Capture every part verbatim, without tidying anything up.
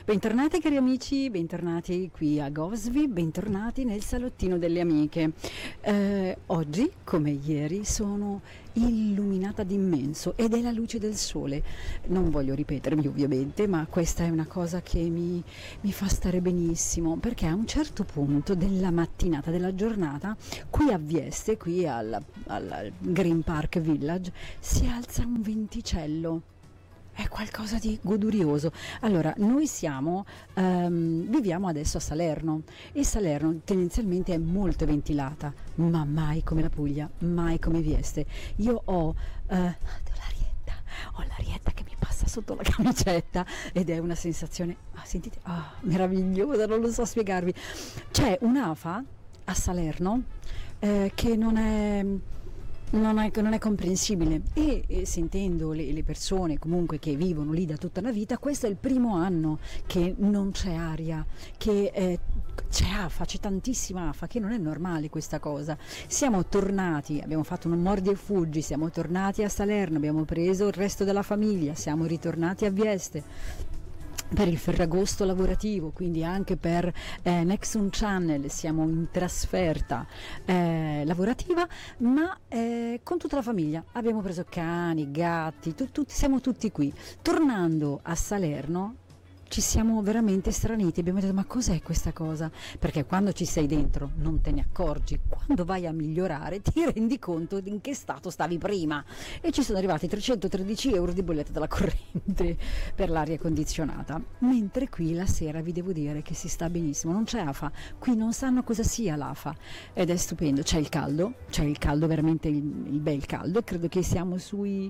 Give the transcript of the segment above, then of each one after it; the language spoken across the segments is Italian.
Bentornati cari amici, bentornati qui a Gosvi, bentornati nel salottino delle amiche. Eh, oggi, come ieri, sono illuminata d'immenso ed è la luce del sole. Non voglio ripetermi ovviamente, ma questa è una cosa che mi, mi fa stare benissimo, perché a un certo punto della mattinata, della giornata, qui a Vieste, qui al, al Green Park Village, si alza un venticello. È qualcosa di godurioso. Allora, noi siamo, um, viviamo adesso a Salerno e Salerno tendenzialmente è molto ventilata, ma mai come la Puglia, mai come Vieste. Io ho, uh, l'arietta, ho l'arietta che mi passa sotto la camicetta ed è una sensazione, ah, sentite, ah, meravigliosa, non lo so spiegarvi. C'è un'afa a Salerno eh, che non è... Non è, non è comprensibile e, e sentendo le, le persone comunque che vivono lì da tutta la vita, questo è il primo anno che non c'è aria, che eh, c'è afa, c'è tantissima afa, che non è normale questa cosa. Siamo tornati, abbiamo fatto un mordi e fuggi, siamo tornati a Salerno, abbiamo preso il resto della famiglia, siamo ritornati a Vieste per il Ferragosto lavorativo, quindi anche per eh, Nexum Channel siamo in trasferta eh, lavorativa, ma eh, con tutta la famiglia abbiamo preso cani, gatti, tu, tu, siamo tutti qui. Tornando a Salerno ci siamo veramente straniti, abbiamo detto ma cos'è questa cosa? Perché quando ci sei dentro non te ne accorgi, quando vai a migliorare ti rendi conto in che stato stavi prima e ci sono arrivati trecentotredici euro di bolletta della corrente per l'aria condizionata, mentre qui la sera vi devo dire che si sta benissimo, non c'è afa, qui non sanno cosa sia l'afa ed è stupendo, c'è il caldo, c'è il caldo veramente il, il bel caldo, credo che siamo sui...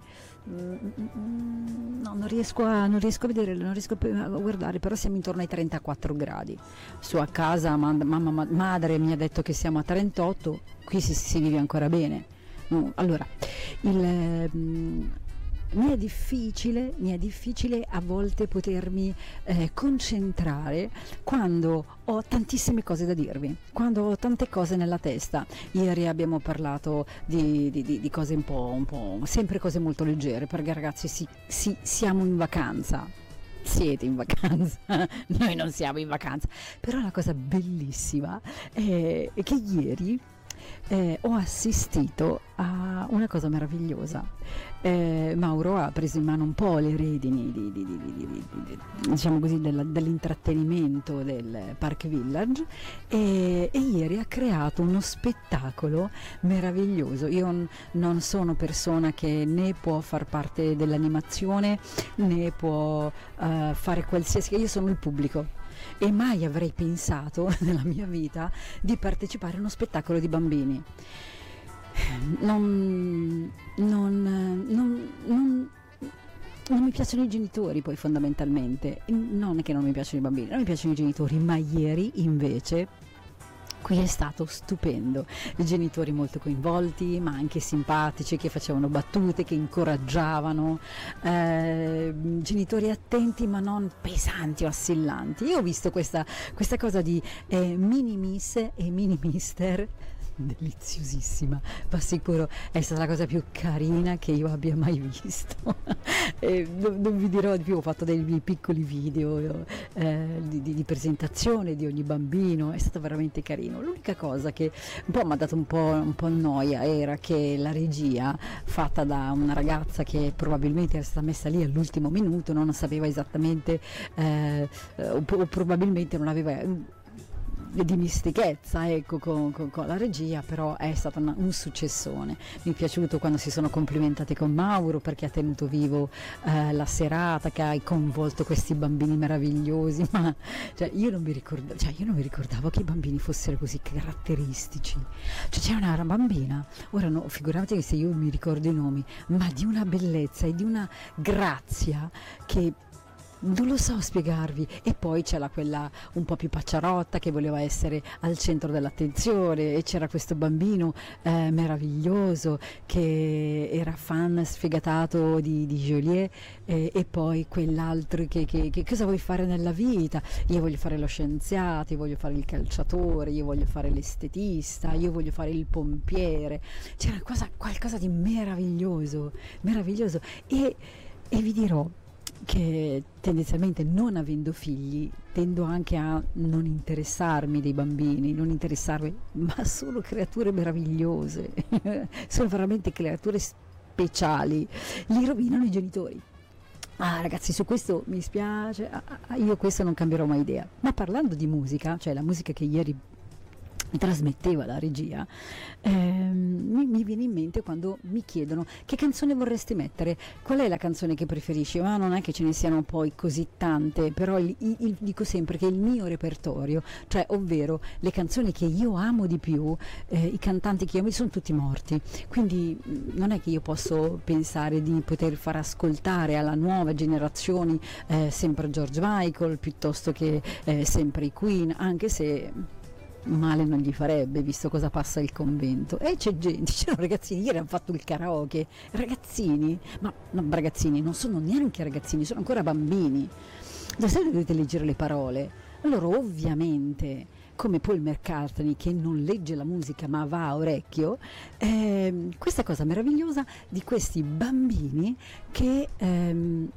no, non riesco a, non riesco a vedere, non riesco a guardare, però siamo intorno ai trentaquattro gradi. Su a casa mamma, mamma madre mi ha detto che siamo a trentotto, qui si, si vive ancora bene. No, allora, il, um, mi è difficile, mi è difficile a volte potermi eh, concentrare quando ho tantissime cose da dirvi, quando ho tante cose nella testa. Ieri abbiamo parlato di, di, di, di cose un po', un po', sempre cose molto leggere, perché ragazzi sì, sì, siamo in vacanza. Siete in vacanza, noi non siamo in vacanza, però la cosa bellissima è che ieri eh, ho assistito a una cosa meravigliosa. Eh, Mauro ha preso in mano un po' le redini di, di, di, di, di, di, diciamo così, della, dell'intrattenimento del Park Village e, e ieri ha creato uno spettacolo meraviglioso. Io n- non sono persona che né può far parte dell'animazione né può uh, fare qualsiasi, io sono il pubblico e mai avrei pensato nella mia vita di partecipare a uno spettacolo di bambini. Non, non, non, non, non mi piacciono i genitori, poi fondamentalmente non è che non mi piacciono i bambini, non mi piacciono i genitori, ma ieri invece qui è stato stupendo, i genitori molto coinvolti ma anche simpatici, che facevano battute, che incoraggiavano, eh, genitori attenti ma non pesanti o assillanti. Io ho visto questa, questa cosa di eh, mini miss e mini mister, deliziosissima, ma sicuro è stata la cosa più carina che io abbia mai visto. E non, non vi dirò di più, ho fatto dei piccoli video eh, di, di, di presentazione di ogni bambino, è stato veramente carino. L'unica cosa che un po' mi ha dato un po', un po' noia era che la regia, fatta da una ragazza che probabilmente era stata messa lì all'ultimo minuto, non sapeva esattamente eh, o, o probabilmente non aveva di dimestichezza ecco con, con, con la regia, però è stato una, un successone. Mi è piaciuto quando si sono complimentati con Mauro perché ha tenuto vivo eh, la serata, che ha coinvolto questi bambini meravigliosi, ma cioè, io, non mi ricordo, cioè, io non mi ricordavo che i bambini fossero così caratteristici. Cioè, c'è una, una bambina, ora no, figurati se io mi ricordo i nomi, ma di una bellezza e di una grazia che non lo so spiegarvi. E poi c'era quella un po' più pacciarotta che voleva essere al centro dell'attenzione, e c'era questo bambino eh, meraviglioso che era fan sfegatato di, di Joliet, eh, e poi quell'altro che, che, che cosa vuoi fare nella vita? Io voglio fare lo scienziato, io voglio fare il calciatore, io voglio fare l'estetista, io voglio fare il pompiere. C'era cosa, qualcosa di meraviglioso meraviglioso e, e vi dirò, che tendenzialmente, non avendo figli, tendo anche a non interessarmi dei bambini, non interessarmi, ma sono creature meravigliose, sono veramente creature speciali, li rovinano i genitori. Ah ragazzi, su questo mi spiace, ah, io questo non cambierò mai idea. Ma parlando di musica, cioè la musica che ieri mi trasmetteva la regia, ehm, mi, mi viene in mente quando mi chiedono che canzone vorresti mettere, qual è la canzone che preferisci? Ma non è che ce ne siano poi così tante, però il, il, il, dico sempre che il mio repertorio, cioè ovvero le canzoni che io amo di più, eh, i cantanti che io amo, sono tutti morti, quindi mh, non è che io posso pensare di poter far ascoltare alla nuova generazione eh, sempre George Michael piuttosto che eh, sempre i Queen, anche se male non gli farebbe visto cosa passa il convento. E c'è gente, c'erano ragazzini, ieri hanno fatto il karaoke, ragazzini, ma no, ragazzini non sono neanche ragazzini, sono ancora bambini, dove dovete leggere le parole. Allora ovviamente, come Paul McCartney che non legge la musica ma va a orecchio, ehm, questa cosa meravigliosa di questi bambini che ehm,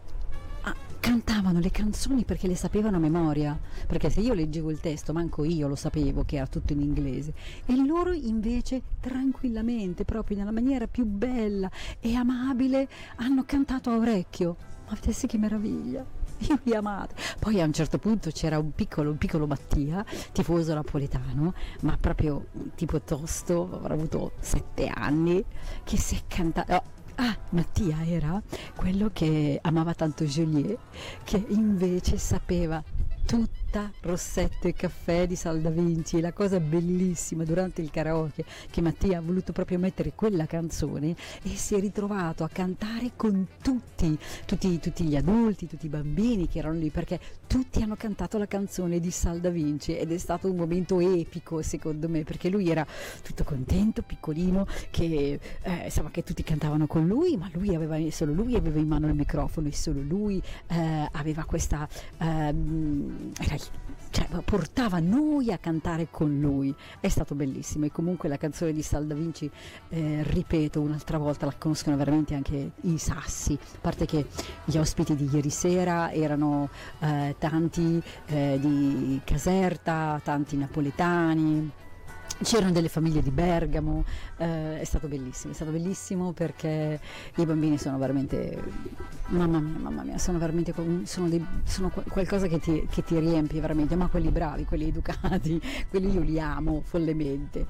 Ah, cantavano le canzoni perché le sapevano a memoria, perché se io leggevo il testo manco io lo sapevo che era tutto in inglese, e loro invece tranquillamente, proprio nella maniera più bella e amabile, hanno cantato a orecchio. Ma vedessi che meraviglia, io li amate. Poi a un certo punto c'era un piccolo, un piccolo Mattia, tifoso napoletano, ma proprio tipo tosto, avrà avuto sette anni, che si è cantato. Oh, Ah, Mattia era quello che amava tanto Joliet, che invece sapeva tutta Rossetto e Caffè di Salda Vinci. E la cosa bellissima durante il karaoke, che Mattia ha voluto proprio mettere quella canzone e si è ritrovato a cantare con tutti, tutti, tutti gli adulti, tutti i bambini che erano lì, perché tutti hanno cantato la canzone di Salda Vinci, ed è stato un momento epico secondo me, perché lui era tutto contento, piccolino, che eh, insomma, che tutti cantavano con lui, ma lui aveva, solo lui aveva in mano il microfono e solo lui eh, aveva questa ehm, era, cioè, portava noi a cantare con lui. È stato bellissimo. E comunque la canzone di Salda Vinci, eh, ripeto un'altra volta, la conoscono veramente anche i sassi, a parte che gli ospiti di ieri sera erano eh, tanti eh, di Caserta, tanti napoletani, c'erano delle famiglie di Bergamo, eh, è stato bellissimo, è stato bellissimo perché i bambini sono veramente, mamma mia, mamma mia, sono veramente, sono, dei, sono qualcosa che ti, che ti riempie veramente, ma quelli bravi, quelli educati, quelli io li amo follemente,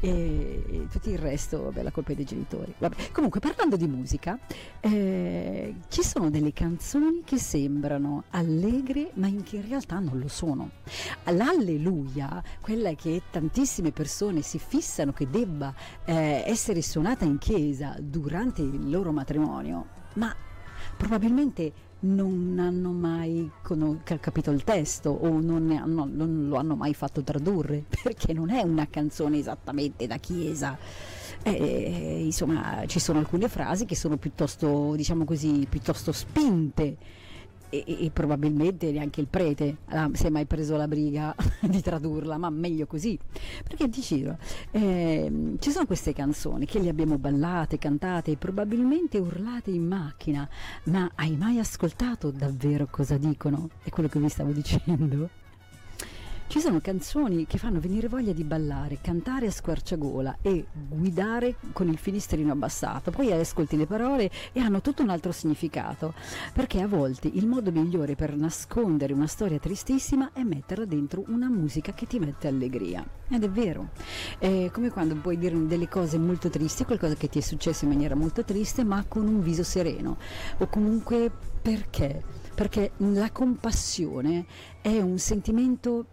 e, e tutto il resto, vabbè, la colpa è dei genitori. Vabbè. Comunque, parlando di musica, eh, ci sono delle canzoni che sembrano allegre, ma in, che in realtà non lo sono. L'Alleluia, quella che tantissime persone si fissano che debba eh, essere suonata in chiesa durante il loro matrimonio, ma probabilmente non hanno mai con- capito il testo, o non, ne hanno, non lo hanno mai fatto tradurre, perché non è una canzone esattamente da chiesa. Eh, insomma, ci sono alcune frasi che sono piuttosto, diciamo così, piuttosto spinte, e, e probabilmente neanche il prete ah, si è mai preso la briga di tradurla, ma meglio così, perché ti giro, eh, ci sono queste canzoni che le abbiamo ballate, cantate e probabilmente urlate in macchina, ma hai mai ascoltato davvero cosa dicono? È quello che vi stavo dicendo. Ci sono canzoni che fanno venire voglia di ballare, cantare a squarciagola e guidare con il finestrino abbassato. Poi ascolti le parole e hanno tutto un altro significato, perché a volte il modo migliore per nascondere una storia tristissima è metterla dentro una musica che ti mette allegria. Ed è vero, è come quando puoi dire delle cose molto tristi, qualcosa che ti è successo in maniera molto triste, ma con un viso sereno, o comunque perché? Perché la compassione è un sentimento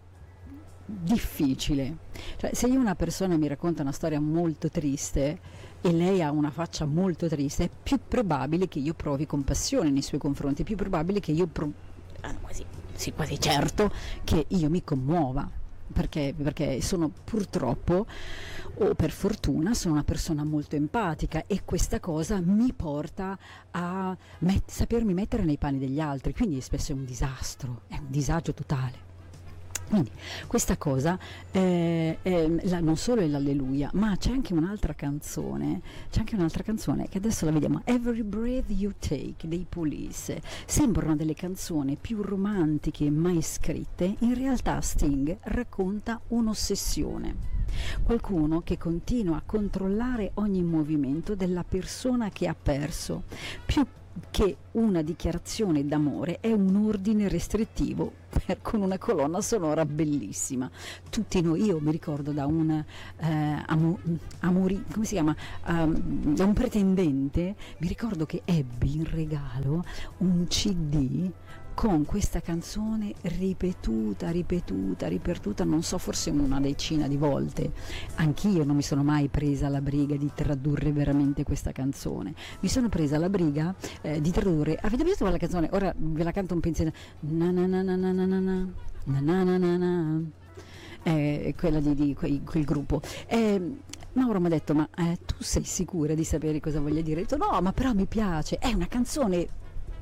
difficile. Cioè, se io una persona mi racconta una storia molto triste e lei ha una faccia molto triste, è più probabile che io provi compassione nei suoi confronti, è più probabile che io pro- ah, quasi, sì, quasi certo che io mi commuova, perché, perché sono purtroppo, o per fortuna, sono una persona molto empatica, e questa cosa mi porta a met- sapermi mettere nei panni degli altri, quindi spesso è un disastro, è un disagio totale. Quindi questa cosa eh, eh, la- non solo è l'Alleluia, ma c'è anche un'altra canzone, c'è anche un'altra canzone che adesso la vediamo, Every Breath You Take dei Police. Sembra una delle canzoni più romantiche mai scritte, in realtà Sting racconta un'ossessione. Qualcuno che continua a controllare ogni movimento della persona che ha perso, più che una dichiarazione d'amore è un ordine restrittivo per- con una colonna sonora bellissima. Tutti noi, io mi ricordo da un eh, amo- amori, come si chiama? Um, da un pretendente, mi ricordo che ebbi in regalo un C D con questa canzone ripetuta, ripetuta, ripetuta, non so, forse una decina di volte. Anch'io non mi sono mai presa la briga di tradurre veramente questa canzone. Mi sono presa la briga eh, di tradurre. Avete visto la canzone? Ora ve la canto un pezzetto. Na na na na na na na na na na na na na. Eh, quella di, di quei- quel gruppo. Eh, Mauro mi ha detto: ma eh, tu sei sicura di sapere cosa voglia dire? Ho detto: no, ma però mi piace. È una canzone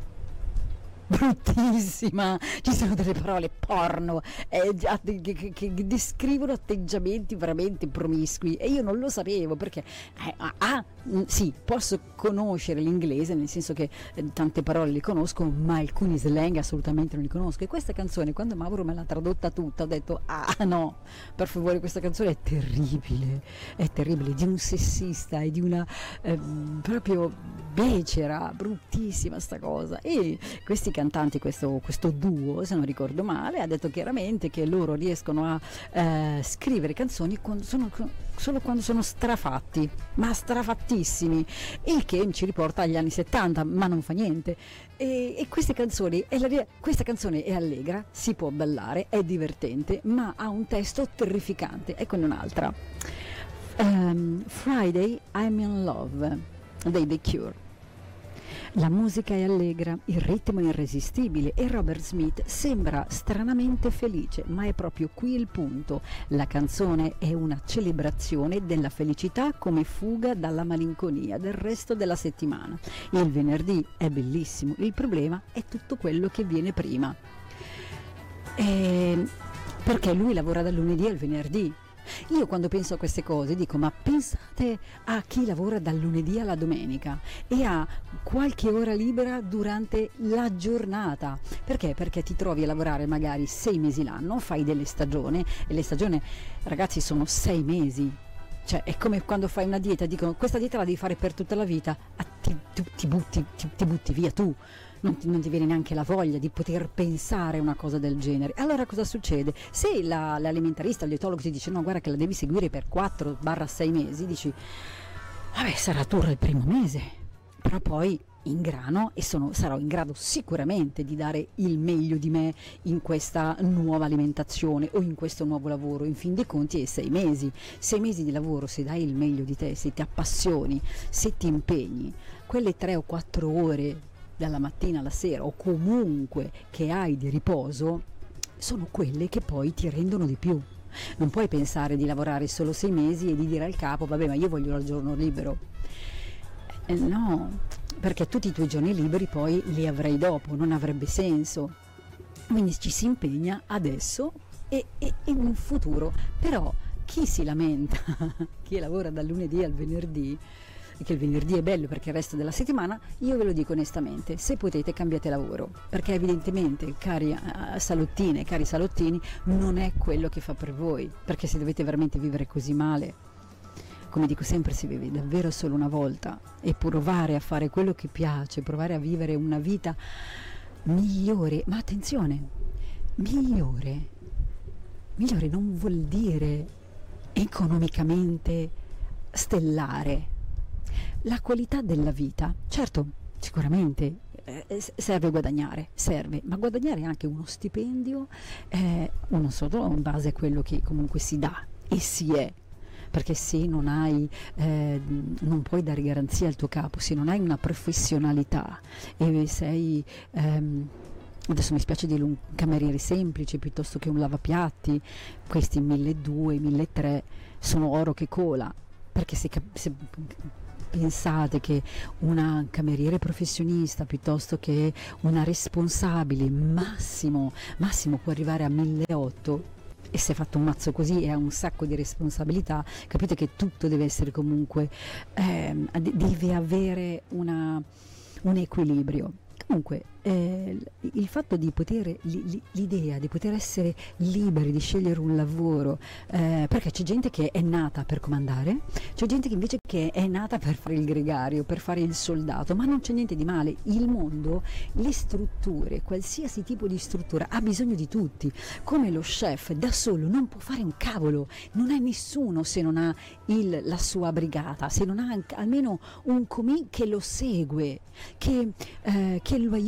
bruttissima, ci sono delle parole porno eh, già- che, che- che descrivono atteggiamenti veramente promiscui e io non lo sapevo perché eh, ah, ah, mm, sì, posso conoscere l'inglese, nel senso che eh, tante parole le conosco, ma alcuni slang assolutamente non li conosco, e questa canzone, quando Mauro me l'ha tradotta tutta, ho detto: ah no, per favore, questa canzone è terribile, è terribile, di un sessista e di una ehm, proprio becera, bruttissima sta cosa. E questi cantanti, questo, questo duo, se non ricordo male, ha detto chiaramente che loro riescono a eh, scrivere canzoni quando sono, solo quando sono strafatti, ma strafattissimi, il che ci riporta agli anni settanta, ma non fa niente. E, e queste canzoni, e la, questa canzone è allegra, si può ballare, è divertente, ma ha un testo terrificante. Eccone un'altra. Ehm, Friday I'm in Love dei The Cure. La musica è allegra, il ritmo è irresistibile e Robert Smith sembra stranamente felice, ma è proprio qui il punto. La canzone è una celebrazione della felicità come fuga dalla malinconia del resto della settimana. Il venerdì è bellissimo, il problema è tutto quello che viene prima. E perché lui lavora dal lunedì al venerdì. Io quando penso a queste cose dico: ma pensate a chi lavora dal lunedì alla domenica e ha qualche ora libera durante la giornata. Perché? Perché ti trovi a lavorare magari sei mesi l'anno, fai delle stagioni, e le stagioni, ragazzi, sono sei mesi. Cioè è come quando fai una dieta, dicono: questa dieta la devi fare per tutta la vita, ah, ti, tu, ti, butti, ti, ti butti via tu. Non ti, non ti viene neanche la voglia di poter pensare una cosa del genere. Allora cosa succede? Se la, l'alimentarista, il dietologo ti dice: no, guarda che la devi seguire per quattro sei mesi, dici: vabbè, sarà turra il primo mese, però poi ingrano e sono, sarò in grado sicuramente di dare il meglio di me in questa nuova alimentazione o in questo nuovo lavoro. In fin dei conti è sei mesi, sei mesi di lavoro, se dai il meglio di te, se ti appassioni, se ti impegni, quelle tre o quattro ore dalla mattina alla sera o comunque che hai di riposo sono quelle che poi ti rendono di più. Non puoi pensare di lavorare solo sei mesi e di dire al capo: vabbè, ma io voglio il giorno libero. Eh, no, perché tutti i tuoi giorni liberi poi li avrai dopo, non avrebbe senso. Quindi ci si impegna adesso e, e in un futuro. Però chi si lamenta, chi lavora dal lunedì al venerdì, che il venerdì è bello perché il resto della settimana, io ve lo dico onestamente: se potete cambiate lavoro, perché evidentemente, cari uh, salottine, cari salottini, non è quello che fa per voi, perché se dovete veramente vivere così male, come dico sempre, si vive davvero solo una volta, e provare a fare quello che piace, provare a vivere una vita migliore, ma attenzione, migliore, migliore non vuol dire economicamente stellare. La qualità della vita, certo, sicuramente eh, serve guadagnare, serve, ma guadagnare anche uno stipendio, eh, uno solo in base a quello che comunque si dà e si è. Perché se non hai, eh, non puoi dare garanzia al tuo capo, se non hai una professionalità e sei, ehm, adesso mi spiace dire, un cameriere semplice piuttosto che un lavapiatti, questi milleduecento, milletrecento sono oro che cola, perché se, se pensate che una cameriere professionista piuttosto che una responsabile massimo, massimo può arrivare a milleottocento, e si è fatto un mazzo così e ha un sacco di responsabilità, capite che tutto deve essere comunque, ehm, deve avere una, un equilibrio. Comunque, eh, il fatto di poter, l'idea di poter essere liberi di scegliere un lavoro, eh, perché c'è gente che è nata per comandare, c'è gente che invece che è nata per fare il gregario, per fare il soldato, ma non c'è niente di male. Il mondo, le strutture, qualsiasi tipo di struttura ha bisogno di tutti, come lo chef da solo non può fare un cavolo, non è nessuno se non ha il, la sua brigata, se non ha almeno un commis che lo segue, che, eh, che lo aiuta